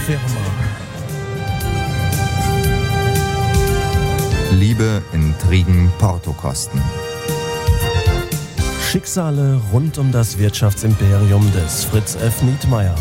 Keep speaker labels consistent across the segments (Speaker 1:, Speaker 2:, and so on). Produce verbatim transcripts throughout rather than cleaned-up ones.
Speaker 1: Firma.
Speaker 2: Liebe, Intrigen, Portokosten.
Speaker 1: Schicksale rund um das Wirtschaftsimperium des Fritz F. Nietmeyer.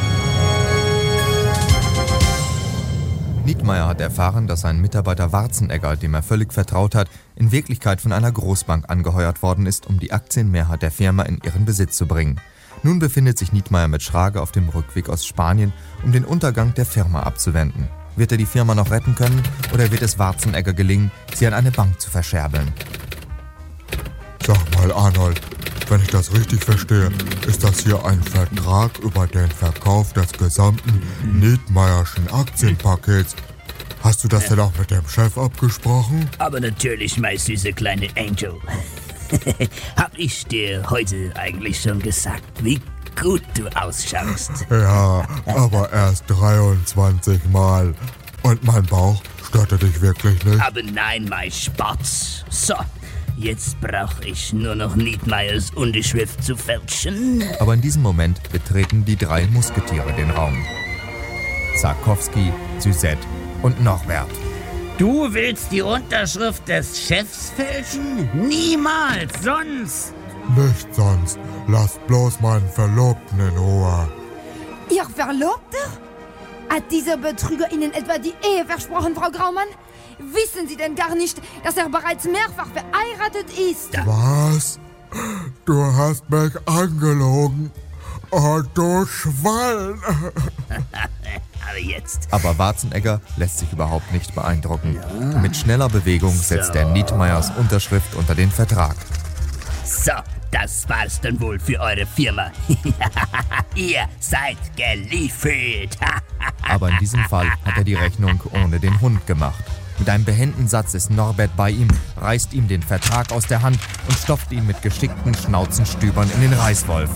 Speaker 2: Nietmeyer hat erfahren, dass sein Mitarbeiter Warzenegger, dem er völlig vertraut hat, in Wirklichkeit von einer Großbank angeheuert worden ist, um die Aktienmehrheit der Firma in ihren Besitz zu bringen. Nun befindet sich Nietmeyer mit Schrage auf dem Rückweg aus Spanien, um den Untergang der Firma abzuwenden. Wird er die Firma noch retten können oder wird es Warzenegger gelingen, sie an eine Bank zu verscherbeln?
Speaker 3: Sag mal, Arnold, wenn ich das richtig verstehe, ist das hier ein Vertrag über den Verkauf des gesamten Nietmeyerschen Aktienpakets. Hast du das denn auch mit dem Chef abgesprochen?
Speaker 4: Aber natürlich, mein süße kleine Angel. Hab ich dir heute eigentlich schon gesagt, wie gut du ausschaust?
Speaker 3: Ja, aber erst dreiundzwanzig Mal. Und mein Bauch störte dich wirklich nicht?
Speaker 4: Aber nein, mein Spatz. So, jetzt brauche ich nur noch Nietmeyers Unterschrift zu fälschen.
Speaker 2: Aber in diesem Moment betreten die drei Musketiere den Raum. Sarkowski, Suzette und Norbert.
Speaker 4: Du willst die Unterschrift des Chefs fälschen? Niemals, sonst!
Speaker 3: Nicht sonst. Lasst bloß meinen Verlobten in Ruhe.
Speaker 5: Ihr Verlobter? Hat dieser Betrüger Ihnen etwa die Ehe versprochen, Frau Graumann? Wissen Sie denn gar nicht, dass er bereits mehrfach verheiratet ist?
Speaker 3: Was? Du hast mich angelogen. Oh, du Schwein.
Speaker 4: Aber jetzt.
Speaker 2: Aber Warzenegger lässt sich überhaupt nicht beeindrucken. Ja. Mit schneller Bewegung setzt so. er Nietmeyers Unterschrift unter den Vertrag.
Speaker 4: So, das war's dann wohl für eure Firma. Ihr seid geliefert.
Speaker 2: Aber in diesem Fall hat er die Rechnung ohne den Hund gemacht. Mit einem behenden Satz ist Norbert bei ihm, reißt ihm den Vertrag aus der Hand und stopft ihn mit geschickten Schnauzenstübern in den Reißwolf.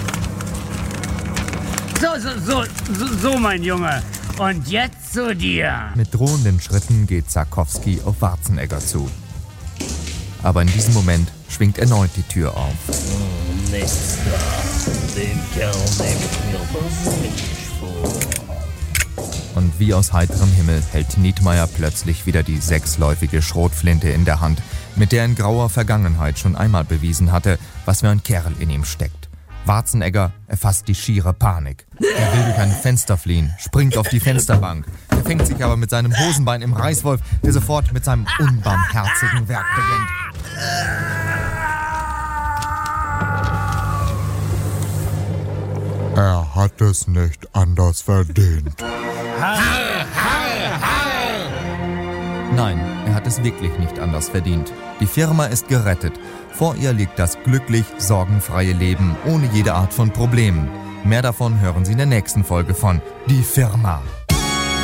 Speaker 6: So, so, so, so, so, mein Junge. Und jetzt zu dir.
Speaker 2: Mit drohenden Schritten geht Sarkowski auf Warzenegger zu. Aber in diesem Moment schwingt erneut die Tür auf.
Speaker 4: Oh, Mister, den Kerl nehme ich mir das nicht vor.
Speaker 2: Und wie aus heiterem Himmel hält Nietmeyer plötzlich wieder die sechsläufige Schrotflinte in der Hand, mit der er in grauer Vergangenheit schon einmal bewiesen hatte, was für ein Kerl in ihm steckt. Warzenegger erfasst die schiere Panik. Er will durch ein Fenster fliehen, springt auf die Fensterbank. Er fängt sich aber mit seinem Hosenbein im Reißwolf, der sofort mit seinem unbarmherzigen Werk beginnt.
Speaker 3: Er hat es nicht anders verdient.
Speaker 2: Nein, er hat es wirklich nicht anders verdient. Die Firma ist gerettet. Vor ihr liegt das glücklich sorgenfreie Leben ohne jede Art von Problemen. Mehr davon hören Sie in der nächsten Folge von Die Firma.